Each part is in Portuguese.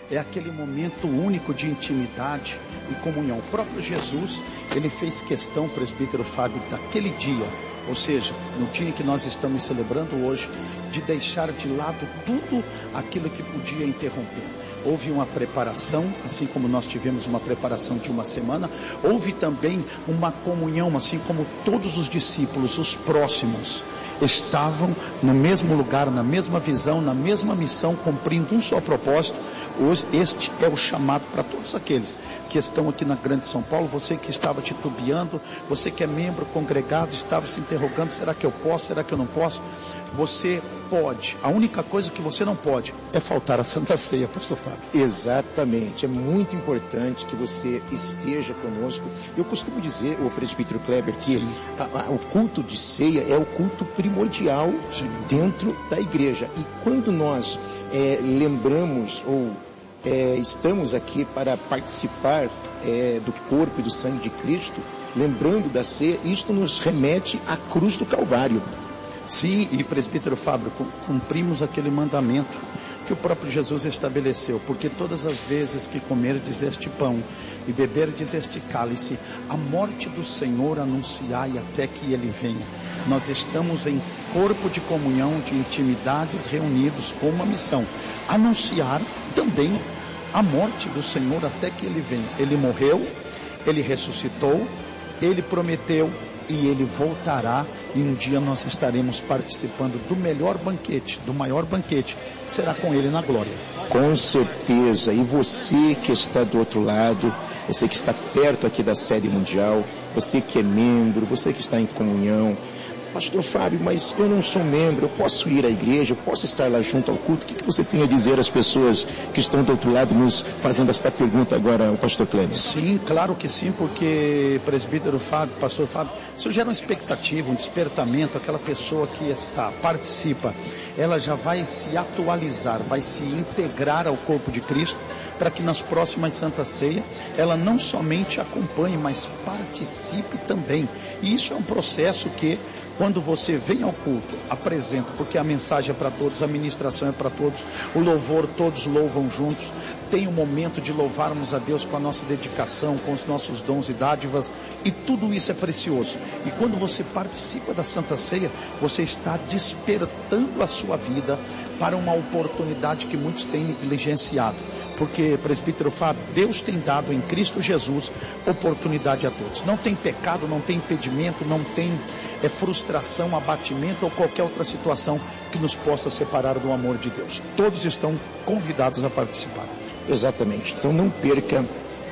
é aquele momento único de intimidade e comunhão. O próprio Jesus, ele fez questão, presbítero Fábio, daquele dia, ou seja, no dia em que nós estamos celebrando hoje, de deixar de lado tudo aquilo que podia interromper. Houve uma preparação, assim como nós tivemos uma preparação de uma semana, houve também uma comunhão, assim como todos os discípulos, os próximos, estavam no mesmo lugar, na mesma visão, na mesma missão, cumprindo um só propósito. Hoje, este é o chamado para todos aqueles que estão aqui na Grande São Paulo. Você que estava titubeando, você que é membro congregado, estava se interrogando, será que eu posso, será que eu não posso? Você pode. A única coisa que você não pode é faltar à Santa Ceia, pastor Fábio. Exatamente, é muito importante que você esteja conosco. Eu costumo dizer, o presbítero Kleber, que o culto de ceia é o culto primordial dentro da igreja. E quando nós lembramos ou estamos aqui para participar do corpo e do sangue de Cristo, lembrando da ceia, isto nos remete à cruz do Calvário. Sim, e presbítero Fábio, cumprimos aquele mandamento que o próprio Jesus estabeleceu, porque todas as vezes que comerdes este pão e beberdes este cálice, a morte do Senhor anunciai até que Ele venha. Nós estamos em corpo de comunhão, de intimidades, reunidos com uma missão, anunciar também a morte do Senhor até que Ele venha. Ele morreu, Ele ressuscitou, Ele prometeu, e Ele voltará, e um dia nós estaremos participando do melhor banquete, do maior banquete, será com Ele na glória. Com certeza, e você que está do outro lado, você que está perto aqui da sede mundial, você que é membro, você que está em comunhão, pastor Fábio, mas eu não sou membro, eu posso ir à igreja, eu posso estar lá junto ao culto. O que você tem a dizer às pessoas que estão do outro lado nos fazendo esta pergunta agora, o pastor Kleber? Sim, claro que sim, porque presbítero Fábio, pastor Fábio, isso gera uma expectativa, um despertamento. Aquela pessoa que participa, ela já vai se atualizar, vai se integrar ao corpo de Cristo, para que nas próximas Santa Ceia, ela não somente acompanhe, mas participe também. E isso é um processo que, quando você vem ao culto, apresenta, porque a mensagem é para todos, a ministração é para todos, o louvor, todos louvam juntos, tem um momento de louvarmos a Deus com a nossa dedicação, com os nossos dons e dádivas, e tudo isso é precioso. E quando você participa da Santa Ceia, você está despertando a sua vida para uma oportunidade que muitos têm negligenciado. Porque, presbítero Fábio, Deus tem dado em Cristo Jesus oportunidade a todos. Não tem pecado, não tem impedimento, não tem frustração, abatimento ou qualquer outra situação que nos possa separar do amor de Deus. Todos estão convidados a participar. Exatamente. Então não perca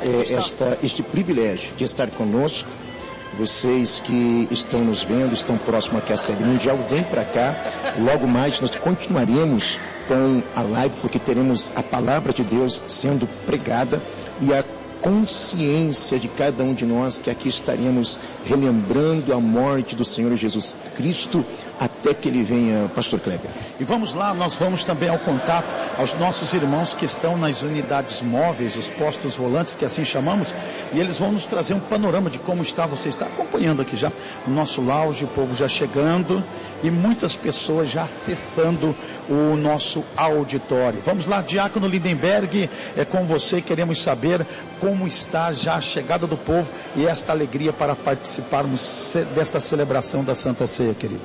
este privilégio de estar conosco. Vocês que estão nos vendo, estão próximos aqui à sede mundial, vem para cá. Logo mais nós continuaremos com a live, porque teremos a palavra de Deus sendo pregada e a consciência de cada um de nós que aqui estaremos relembrando a morte do Senhor Jesus Cristo até que Ele venha, pastor Kleber. E vamos lá, nós vamos também ao contato aos nossos irmãos que estão nas unidades móveis, os postos volantes, que assim chamamos, e eles vão nos trazer um panorama de como está. Você está acompanhando aqui já o nosso lounge, o povo já chegando e muitas pessoas já acessando o nosso auditório. Vamos lá, Diácono Lindenberg, é com você, queremos saber como está já a chegada do povo e esta alegria para participarmos desta celebração da Santa Ceia, querido.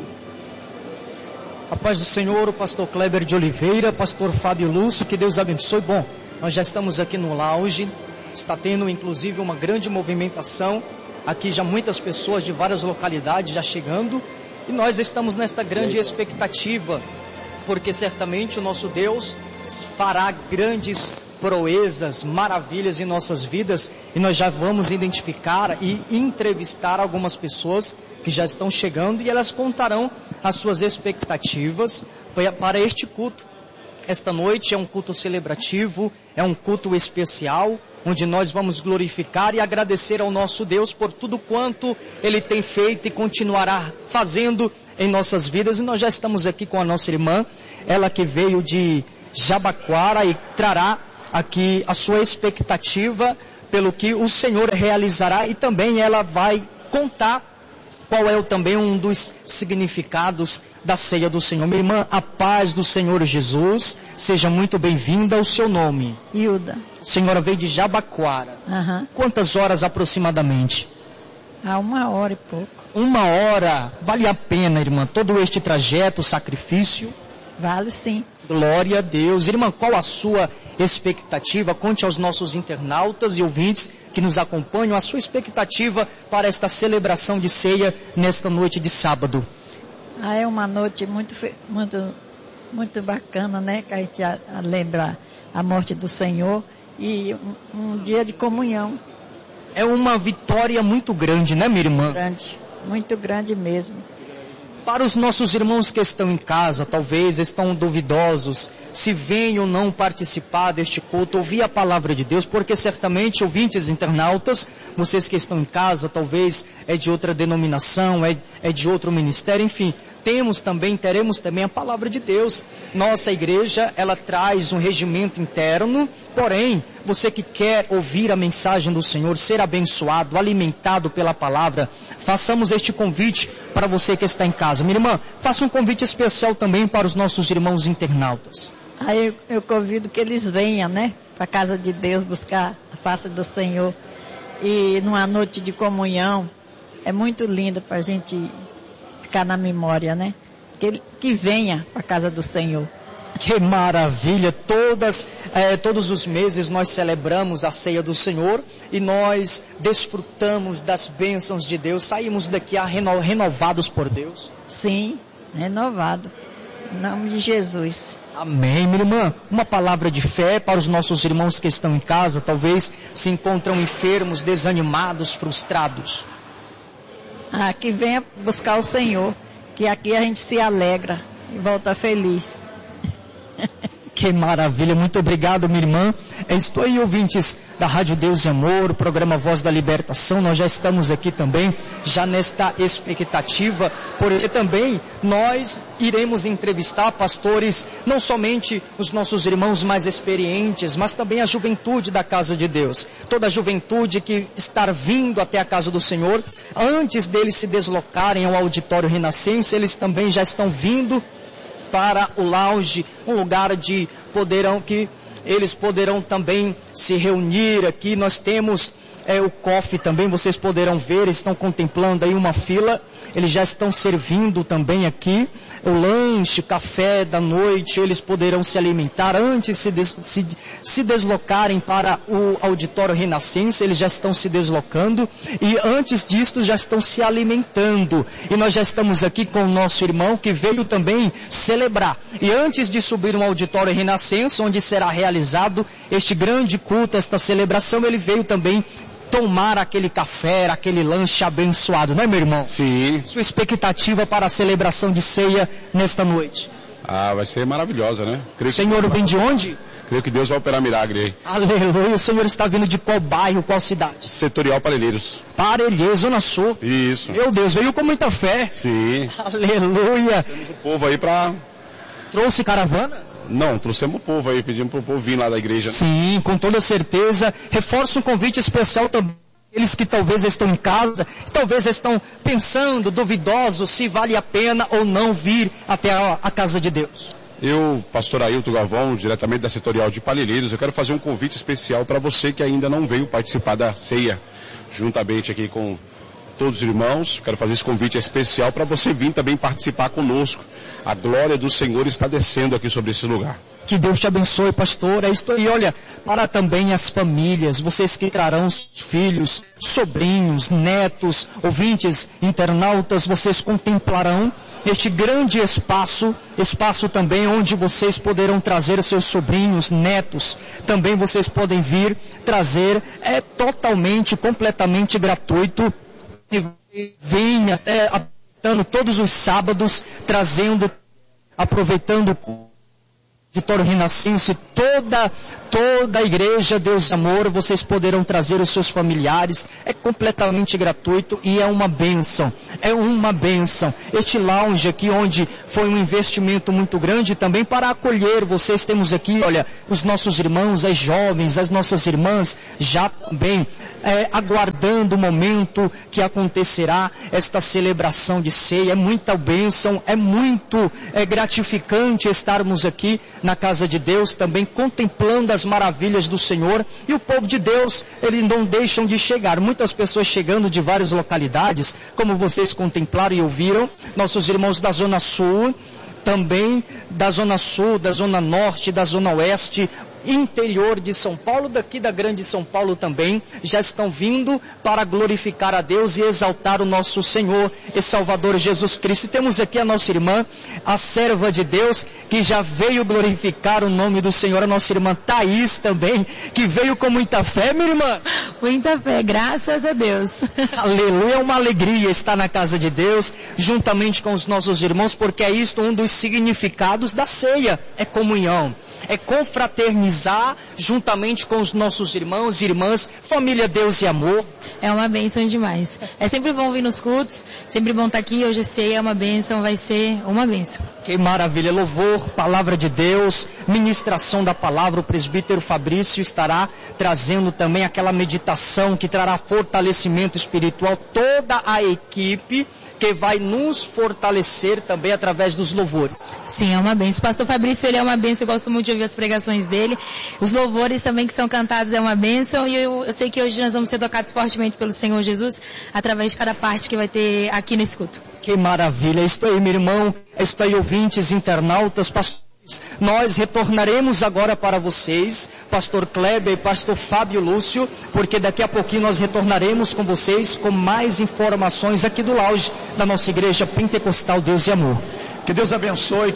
A paz do Senhor, o pastor Kleber de Oliveira, pastor Fábio Lúcio, que Deus abençoe. Bom, nós já estamos aqui no lounge, está tendo inclusive uma grande movimentação, aqui já muitas pessoas de várias localidades já chegando, e nós estamos nesta grande expectativa, porque certamente o nosso Deus fará grandes proezas, maravilhas em nossas vidas, e nós já vamos identificar e entrevistar algumas pessoas que já estão chegando e elas contarão as suas expectativas para este culto. Esta noite é um culto celebrativo, é um culto especial, onde nós vamos glorificar e agradecer ao nosso Deus por tudo quanto Ele tem feito e continuará fazendo em nossas vidas. E nós já estamos aqui com a nossa irmã, ela que veio de Jabaquara e trará aqui a sua expectativa pelo que o Senhor realizará, e também ela vai contar qual é também um dos significados da ceia do Senhor. Minha irmã, a paz do Senhor Jesus, seja muito bem-vinda ao seu nome. Hilda. A senhora veio de Jabaquara. Quantas horas aproximadamente? 1h e pouco. 1 hora, vale a pena, irmã, todo este trajeto, sacrifício? Vale sim. Glória a Deus. Irmã, qual a sua expectativa? Conte aos nossos internautas e ouvintes que nos acompanham a sua expectativa para esta celebração de ceia nesta noite de sábado. É uma noite muito bacana, né? Que a gente lembra a morte do Senhor e um dia de comunhão. É uma vitória muito grande, né, minha irmã? Grande, muito grande mesmo. Para os nossos irmãos que estão em casa, talvez estão duvidosos se vêm ou não participar deste culto, ouvir a palavra de Deus, porque certamente, ouvintes internautas, vocês que estão em casa, talvez é de outra denominação, é de outro ministério, enfim, teremos também a palavra de Deus. Nossa igreja, ela traz um regimento interno, porém, você que quer ouvir a mensagem do Senhor, ser abençoado, alimentado pela palavra, façamos este convite para você que está em casa. Minha irmã, faça um convite especial também para os nossos irmãos internautas. Eu convido que eles venham, né, para a casa de Deus buscar a face do Senhor. E numa noite de comunhão, é muito linda para a gente ficar na memória, né? Que venha para a casa do Senhor. Que maravilha! Todos os meses nós celebramos a ceia do Senhor e nós desfrutamos das bênçãos de Deus. Saímos daqui renovados por Deus. Sim, renovado. Em nome de Jesus. Amém, minha irmã. Uma palavra de fé para os nossos irmãos que estão em casa, talvez se encontram enfermos, desanimados, frustrados. Que venha buscar o Senhor, que aqui a gente se alegra e volta feliz. Que maravilha, muito obrigado, minha irmã. Estou aí, ouvintes da Rádio Deus e Amor, o programa Voz da Libertação. Nós já estamos aqui também, já nesta expectativa, porque também nós iremos entrevistar pastores, não somente os nossos irmãos mais experientes, mas também a juventude da casa de Deus. Toda a juventude que está vindo até a casa do Senhor, antes deles se deslocarem ao auditório Renascença, eles também já estão vindo para o lounge, um lugar que eles poderão também se reunir aqui. Nós temos o coffee também, vocês poderão ver, eles estão contemplando aí uma fila, eles já estão servindo também aqui o lanche, o café da noite, eles poderão se alimentar antes de se deslocarem para o auditório Renascença, eles já estão se deslocando e antes disso já estão se alimentando. E nós já estamos aqui com o nosso irmão que veio também celebrar. E antes de subir no auditório Renascença, onde será realizado este grande culto, esta celebração, ele veio também tomar aquele café, aquele lanche abençoado, não é, meu irmão? Sim. Sua expectativa para a celebração de ceia nesta noite? Vai ser maravilhosa, né? O senhor vem de onde? Creio que Deus vai operar milagre aí. Aleluia. O senhor está vindo de qual bairro, qual cidade? Setorial Parelheiros. Parelheiros, Zona Sul. Isso. Meu Deus, veio com muita fé. Sim. Aleluia. Temos o povo aí para... Trouxe caravanas? Não, trouxemos o povo aí, pedimos para o povo vir lá da igreja. Sim, com toda certeza. Reforço um convite especial também. Eles que talvez estão em casa, talvez estão pensando, duvidosos, se vale a pena ou não vir até a casa de Deus. Eu, pastor Ailton Galvão, diretamente da Setorial de Parelheiros, eu quero fazer um convite especial para você que ainda não veio participar da ceia, juntamente aqui com todos os irmãos. Quero fazer esse convite especial para você vir também participar conosco. A glória do Senhor está descendo aqui sobre esse lugar. Que Deus te abençoe, pastor. E olha, para também as famílias, vocês que trarão filhos, sobrinhos, netos, ouvintes, internautas, vocês contemplarão este grande espaço também onde vocês poderão trazer seus sobrinhos, netos. Também vocês podem vir trazer, é totalmente, completamente gratuito. E vem até todos os sábados, aproveitando Vitória Renascense, toda a igreja, Deus e Amor, vocês poderão trazer os seus familiares, é completamente gratuito e é uma bênção, Este lounge aqui, onde foi um investimento muito grande também para acolher vocês, temos aqui, olha, os nossos irmãos, as jovens, as nossas irmãs, já também aguardando o momento que acontecerá esta celebração de ceia. É muita bênção, é muito gratificante estarmos aqui na casa de Deus, também contemplando as maravilhas do Senhor, e o povo de Deus, eles não deixam de chegar, muitas pessoas chegando de várias localidades, como vocês contemplaram e ouviram, nossos irmãos da Zona Sul, também da Zona Sul, da Zona Norte, da Zona Oeste, interior de São Paulo, daqui da Grande São Paulo também, já estão vindo para glorificar a Deus e exaltar o nosso Senhor e Salvador Jesus Cristo. E temos aqui a nossa irmã, a serva de Deus, que já veio glorificar o nome do Senhor, a nossa irmã Thaís também, que veio com muita fé, minha irmã. Muita fé, graças a Deus. Aleluia, é uma alegria estar na casa de Deus, juntamente com os nossos irmãos, porque é isto um dos significados da ceia, é comunhão. É confraternizar juntamente com os nossos irmãos e irmãs, família, Deus e amor. É uma bênção demais. É sempre bom vir nos cultos, sempre bom estar aqui. Hoje a ceia é uma bênção, vai ser uma bênção. Que maravilha, louvor, palavra de Deus, ministração da palavra. O presbítero Fabrício estará trazendo também aquela meditação que trará fortalecimento espiritual. Toda a equipe que vai nos fortalecer também através dos louvores. Sim, é uma bênção. O pastor Fabrício, ele é uma bênção, eu gosto muito de ouvir as pregações dele. Os louvores também que são cantados é uma bênção, e eu sei que hoje nós vamos ser tocados fortemente pelo Senhor Jesus, através de cada parte que vai ter aqui nesse culto. Que maravilha, isso aí, meu irmão, isso aí, ouvintes, internautas, pastores. Nós retornaremos agora para vocês, pastor Kleber e pastor Fábio Lúcio, porque daqui a pouquinho nós retornaremos com vocês com mais informações aqui do lounge da nossa igreja Pentecostal Deus e Amor. Que Deus abençoe,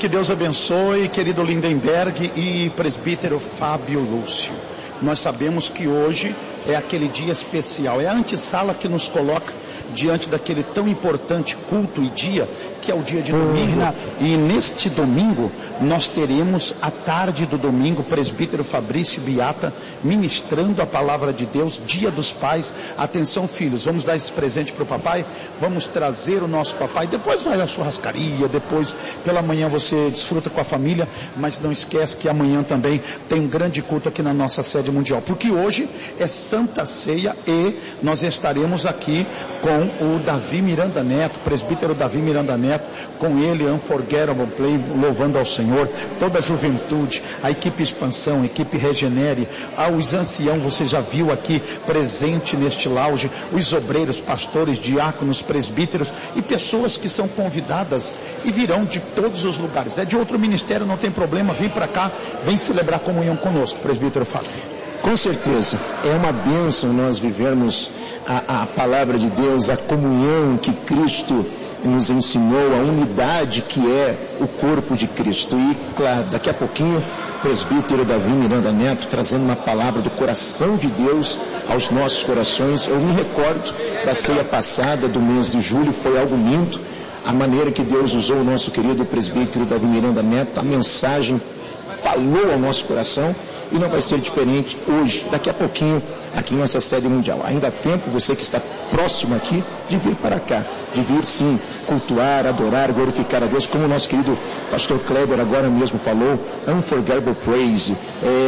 querido Lindenberg e presbítero Fábio Lúcio. Nós sabemos que hoje é aquele dia especial, é a antessala que nos coloca diante daquele tão importante culto e dia, que é o dia de domingo. E neste domingo, nós teremos a tarde do domingo, presbítero Fabrício Beata, ministrando a palavra de Deus, dia dos pais. Atenção, filhos, vamos dar esse presente para o papai, vamos trazer o nosso papai, depois vai à churrascaria, depois pela manhã você desfruta com a família, mas não esquece que amanhã também tem um grande culto aqui na nossa sede mundial, porque hoje é Santa Ceia e nós estaremos aqui com o Davi Miranda Neto, presbítero Davi Miranda Neto, com ele, Unforgettable Play, louvando ao Senhor, toda a juventude, a equipe Expansão, a equipe Regenere, os anciãos, você já viu aqui presente neste lounge, os obreiros, pastores, diáconos, presbíteros e pessoas que são convidadas e virão de todos os lugares. É de outro ministério, não tem problema, vem para cá, vem celebrar comunhão conosco, presbítero Fábio. Com certeza, é uma bênção nós vivermos a palavra de Deus, a comunhão que Cristo nos ensinou, a unidade que é o corpo de Cristo. E, claro, daqui a pouquinho, o presbítero Davi Miranda Neto trazendo uma palavra do coração de Deus aos nossos corações. Eu me recordo da ceia passada do mês de julho, foi algo lindo, a maneira que Deus usou o nosso querido presbítero Davi Miranda Neto, a mensagem falou ao nosso coração, e não vai ser diferente hoje, daqui a pouquinho, aqui em nossa sede mundial. Ainda há tempo, você que está próximo aqui, de vir para cá, de vir sim, cultuar, adorar, glorificar a Deus, como o nosso querido pastor Kleber agora mesmo falou, Unforgettable Praise,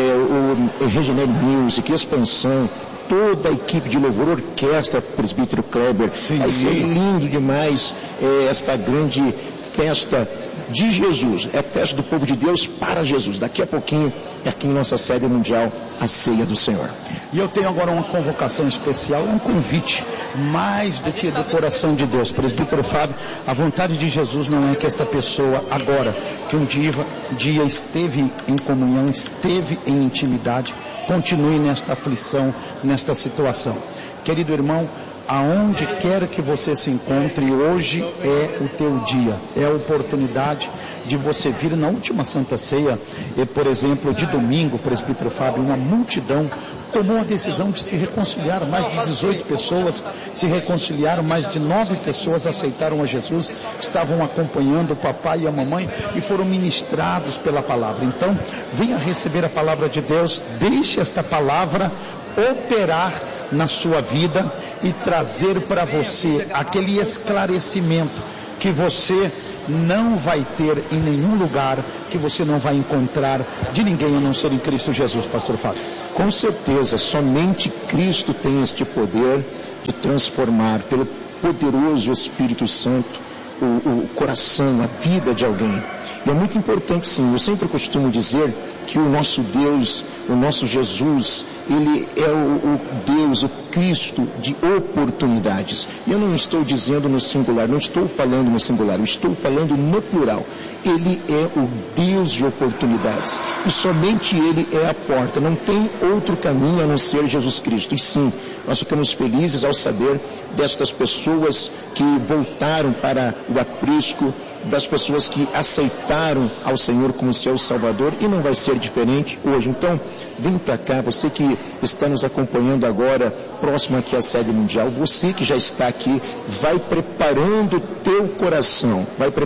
o Regenere Music, Expansão, toda a equipe de louvor, orquestra, presbítero Kleber. Sim, vai ser lindo demais esta grande festa de Jesus, é a festa do povo de Deus para Jesus. Daqui a pouquinho, aqui em nossa sede mundial, a ceia do Senhor. E eu tenho agora uma convocação especial, um convite, mais do que do coração de Deus. Presbítero Fábio, a vontade de Jesus não é que esta pessoa agora, que um dia esteve em comunhão, esteve em intimidade, continue nesta aflição, nesta situação. Querido irmão, aonde quer que você se encontre, hoje é o teu dia, é a oportunidade de você vir na última Santa Ceia, e, por exemplo, de domingo, presbítero Fábio, uma multidão tomou a decisão de se reconciliar, mais de 18 pessoas se reconciliaram, mais de 9 pessoas aceitaram a Jesus, estavam acompanhando o papai e a mamãe e foram ministrados pela palavra. Então, venha receber a palavra de Deus, deixe esta palavra operar na sua vida e trazer para você aquele esclarecimento que você não vai ter em nenhum lugar, que você não vai encontrar de ninguém a não ser em Cristo Jesus, pastor Fábio. Com certeza, somente Cristo tem este poder de transformar pelo poderoso Espírito Santo o coração, a vida de alguém. E é muito importante, sim, eu sempre costumo dizer que o nosso Deus, o nosso Jesus, Ele é o Deus, o Cristo de oportunidades. E eu não estou dizendo no singular, não estou falando no singular, eu estou falando no plural. Ele é o Deus de oportunidades. E somente Ele é a porta. Não tem outro caminho a não ser Jesus Cristo. E sim, nós ficamos felizes ao saber destas pessoas que voltaram para o aprisco, das pessoas que aceitaram ao Senhor como seu Salvador, e não vai ser diferente hoje. Então, vem para cá, você que está nos acompanhando agora, próximo aqui à sede mundial, você que já está aqui, vai preparando o teu coração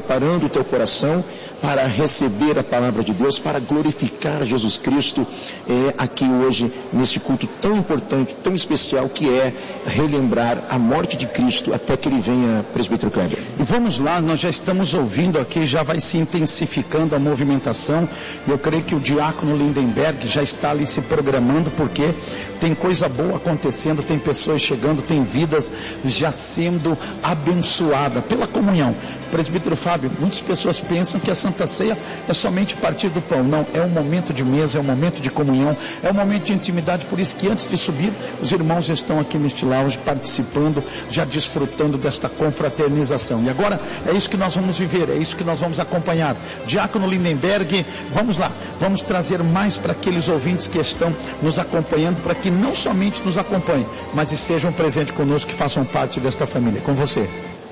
para receber a palavra de Deus, para glorificar Jesus Cristo aqui hoje, neste culto tão importante, tão especial, que é relembrar a morte de Cristo até que Ele venha, presbítero Kleber. E vamos lá, nós já estamos ouvindo aqui, já vai se intensificando a movimentação. Eu creio que o diácono Lindenberg já está ali se programando, porque tem coisa boa acontecendo, tem pessoas chegando, tem vidas já sendo abençoadas pela comunhão. Presbítero Fábio, muitas pessoas pensam que a Santa Ceia é somente partir do pão. Não, é um momento de mesa, é um momento de comunhão, é um momento de intimidade. Por isso que antes de subir, os irmãos estão aqui neste lounge participando, já desfrutando desta confraternização. E agora é isso que nós vamos viver, é isso que nós vamos acompanhar. Diácono Lindenberg, vamos lá, vamos trazer mais para aqueles ouvintes que estão nos acompanhando, para que não somente nos acompanhem, mas estejam presentes conosco, que façam parte desta família. Com você.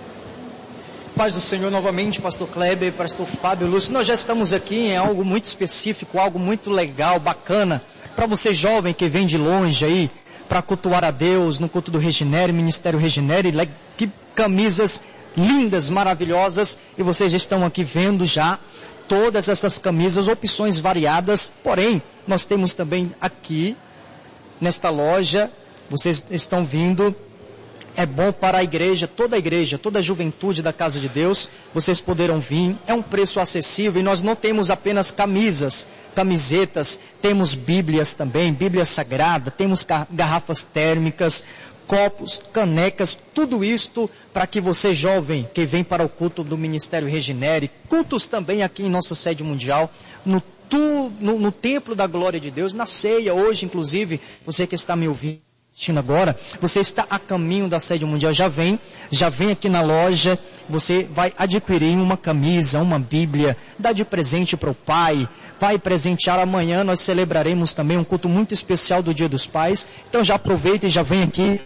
Paz do Senhor novamente, pastor Kleber, pastor Fábio Lúcio. Nós já estamos aqui em algo muito específico, algo muito legal, bacana, para você jovem que vem de longe aí, para cultuar a Deus no culto do Regenere, Ministério Regenere. Que camisas lindas, maravilhosas, e vocês já estão aqui vendo já todas essas camisas, opções variadas. Porém, nós temos também aqui nesta loja, vocês estão vindo, é bom para a igreja, toda a juventude da casa de Deus, vocês poderão vir, é um preço acessível, e nós não temos apenas camisas, camisetas, temos bíblias também, Bíblia Sagrada, temos garrafas térmicas, copos, canecas, tudo isto para que você jovem que vem para o culto do Ministério Regenere, cultos também aqui em nossa sede mundial, no Templo da Glória de Deus, na ceia hoje, inclusive, você que está me ouvindo agora, você está a caminho da sede mundial, já vem aqui na loja, você vai adquirir uma camisa, uma Bíblia, dá de presente para o pai, vai presentear. Amanhã nós celebraremos também um culto muito especial do Dia dos Pais, então já aproveita e já vem aqui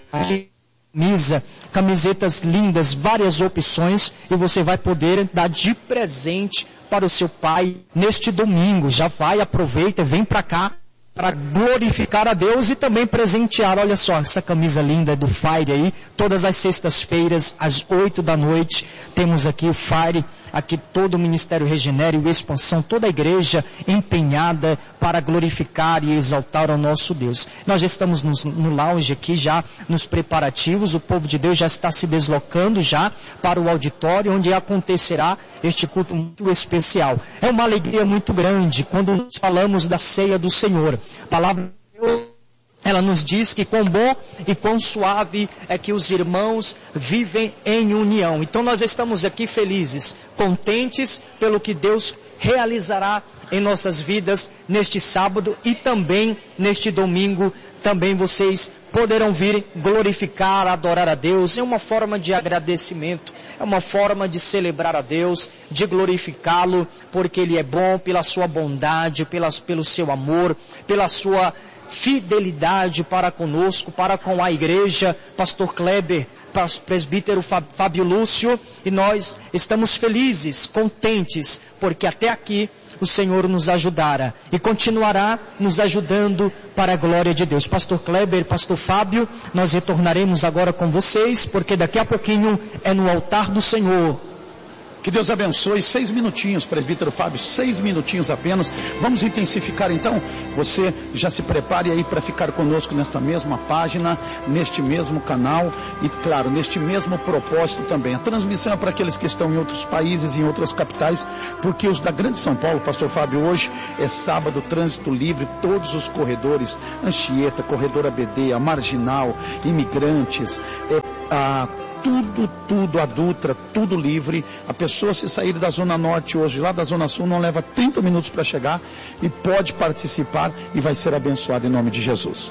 camisetas lindas, várias opções, e você vai poder dar de presente para o seu pai neste domingo. Já vai, aproveita, vem para cá para glorificar a Deus e também presentear. Olha só, essa camisa linda do Fire aí, todas as sextas-feiras, às 8 da noite, temos aqui o Fire, aqui todo o Ministério Regenere, o Expansão, toda a igreja empenhada para glorificar e exaltar ao nosso Deus. Nós já estamos no lounge aqui, já nos preparativos, o povo de Deus já está se deslocando já para o auditório, onde acontecerá este culto muito especial. É uma alegria muito grande quando nós falamos da ceia do Senhor. A palavra de Deus, ela nos diz que quão bom e quão suave é que os irmãos vivem em união. Então nós estamos aqui felizes, contentes pelo que Deus realizará em nossas vidas neste sábado e também neste domingo. Também vocês poderão vir glorificar, adorar a Deus. É uma forma de agradecimento, é uma forma de celebrar a Deus, de glorificá-lo, porque Ele é bom, pela sua bondade, pelo seu amor, pela sua fidelidade para conosco, para com a igreja. Pastor Kleber, presbítero Fábio Lúcio, e nós estamos felizes, contentes, porque até aqui o Senhor nos ajudara e continuará nos ajudando para a glória de Deus. Pastor Kleber, Pastor Fábio, nós retornaremos agora com vocês, porque daqui a pouquinho é no altar do Senhor. Que Deus abençoe. 6 minutinhos, presbítero Fábio, 6 minutinhos apenas. Vamos intensificar então. Você já se prepare aí para ficar conosco nesta mesma página, neste mesmo canal e, claro, neste mesmo propósito também. A transmissão é para aqueles que estão em outros países, em outras capitais, porque os da Grande São Paulo, pastor Fábio, hoje é sábado, trânsito livre, todos os corredores, Anchieta, Corredor ABD, a Marginal, Imigrantes, tudo, a Dutra, tudo livre. A pessoa, se sair da Zona Norte hoje, lá da Zona Sul, não leva 30 minutos para chegar e pode participar e vai ser abençoado em nome de Jesus.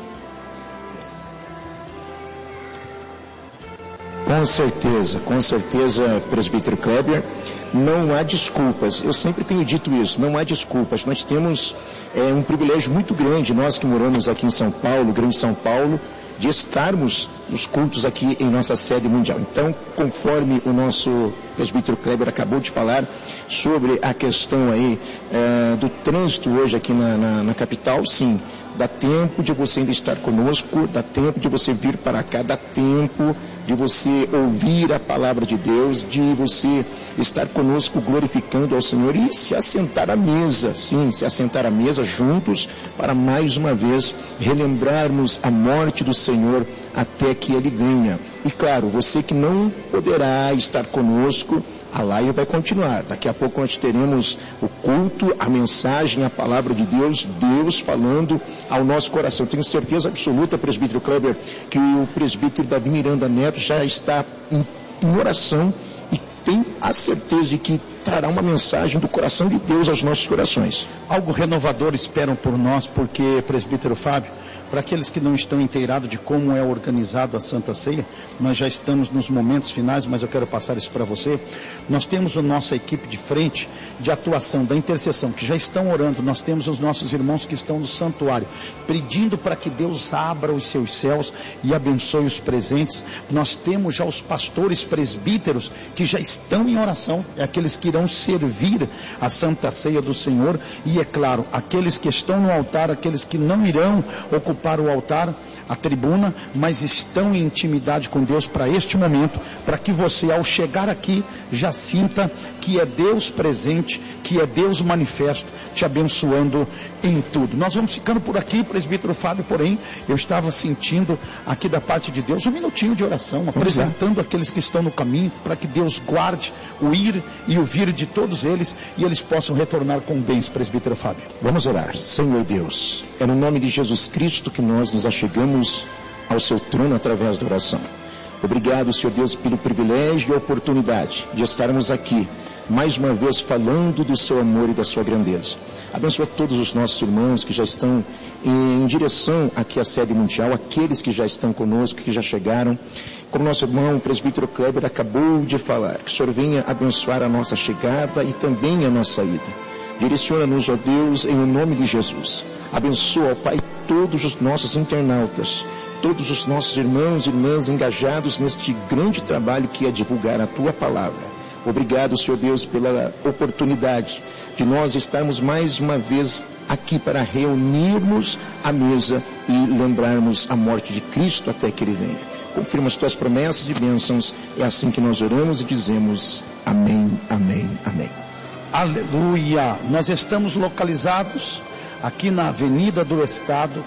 Com certeza, presbítero Kleber, não há desculpas. Eu sempre tenho dito isso, não há desculpas. Nós temos um privilégio muito grande, nós que moramos aqui em São Paulo, Grande São Paulo, de estarmos nos cultos aqui em nossa sede mundial. Então, conforme o nosso presbítero Kleber acabou de falar sobre a questão aí do trânsito hoje aqui na capital, sim, dá tempo de você ainda estar conosco, dá tempo de você vir para cá, dá tempo de você ouvir a palavra de Deus, de você estar conosco glorificando ao Senhor e se assentar à mesa, sim, se assentar à mesa juntos para mais uma vez relembrarmos a morte do Senhor até que Ele venha. E claro, você que não poderá estar conosco, a live vai continuar. Daqui a pouco nós teremos o culto, a mensagem, a palavra de Deus, Deus falando ao nosso coração. Tenho certeza absoluta, presbítero Kleber, que o presbítero Davi Miranda Neto já está em oração e tem a certeza de que trará uma mensagem do coração de Deus aos nossos corações. Algo renovador esperam por nós, porque, presbítero Fábio, para aqueles que não estão inteirados de como é organizado a Santa Ceia, nós já estamos nos momentos finais, mas eu quero passar isso para você. Nós temos a nossa equipe de frente, de atuação, da intercessão, que já estão orando. Nós temos os nossos irmãos que estão no santuário, pedindo para que Deus abra os seus céus e abençoe os presentes. Nós temos já os pastores presbíteros que já estão em oração, aqueles que irão servir a Santa Ceia do Senhor, e é claro, aqueles que estão no altar, aqueles que não irão ocupar o altar, a tribuna, mas estão em intimidade com Deus para este momento, para que você, ao chegar aqui, já sinta que é Deus presente, que é Deus manifesto, te abençoando em tudo. Nós vamos ficando por aqui, presbítero Fábio, porém, eu estava sentindo aqui da parte de Deus um minutinho de oração, apresentando aqueles que estão no caminho, para que Deus guarde o ir e o vir de todos eles, e eles possam retornar com bens, presbítero Fábio. Vamos orar. Senhor Deus, é no nome de Jesus Cristo que nós nos achegamos ao seu trono através da oração. Obrigado, Senhor Deus, pelo privilégio e a oportunidade de estarmos aqui, mais uma vez falando do seu amor e da sua grandeza. Abençoa todos os nossos irmãos que já estão em direção aqui à sede mundial, aqueles que já estão conosco, que já chegaram. Como nosso irmão, o presbítero Kleber, acabou de falar, que o Senhor venha abençoar a nossa chegada e também a nossa ida. Direciona-nos, ó Deus, em nome de Jesus. Abençoa, ó Pai, todos os nossos internautas, todos os nossos irmãos e irmãs engajados neste grande trabalho que é divulgar a Tua Palavra. Obrigado, Senhor Deus, pela oportunidade de nós estarmos mais uma vez aqui para reunirmos à mesa e lembrarmos a morte de Cristo até que Ele venha. Confirma as Tuas promessas e bênçãos. É assim que nós oramos e dizemos amém, amém, amém. Aleluia! Nós estamos localizados aqui na Avenida do Estado,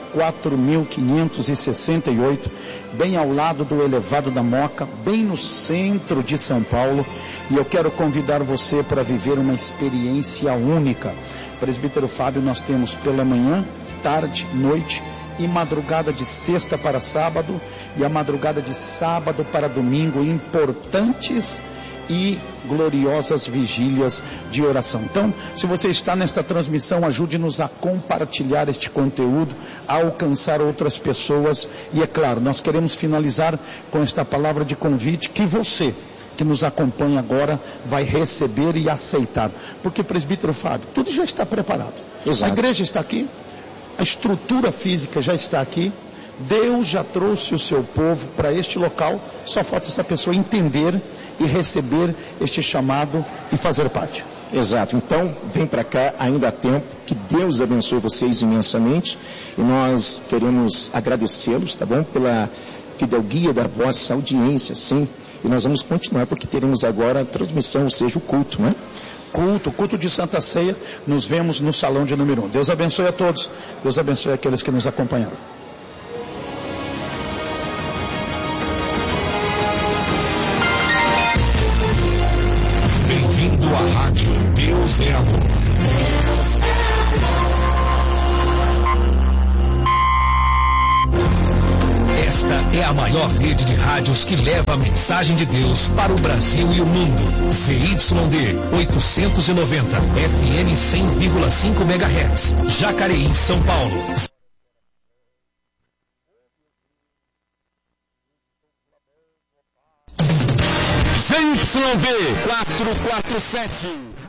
4.568, bem ao lado do Elevado da Moca, bem no centro de São Paulo, e eu quero convidar você para viver uma experiência única. Presbítero Fábio, nós temos pela manhã, tarde, noite e madrugada de sexta para sábado e a madrugada de sábado para domingo, importantes e gloriosas vigílias de oração. Então, se você está nesta transmissão, ajude-nos a compartilhar este conteúdo, a alcançar outras pessoas. E é claro, nós queremos finalizar com esta palavra de convite que você, que nos acompanha agora, vai receber e aceitar. Porque, presbítero Fábio, tudo já está preparado. Exato. A igreja está aqui, a estrutura física já está aqui, Deus já trouxe o seu povo para este local, só falta essa pessoa entender e receber este chamado e fazer parte. Exato, então vem para cá, ainda há tempo, que Deus abençoe vocês imensamente, e nós queremos agradecê-los, tá bom? Pela fidalguia da vossa audiência, sim, e nós vamos continuar, porque teremos agora a transmissão, ou seja, o culto, né? Culto de Santa Ceia, nos vemos no salão de número 1. Deus abençoe a todos, Deus abençoe aqueles que nos acompanharam. Bem-vindo à Rádio Deus é Amor. Esta é a maior rede de rádios que leva a mensagem de Deus para o Brasil e o mundo. ZYD 890, FM 100,5 MHz, Jacareí, São Paulo. ZYV 447.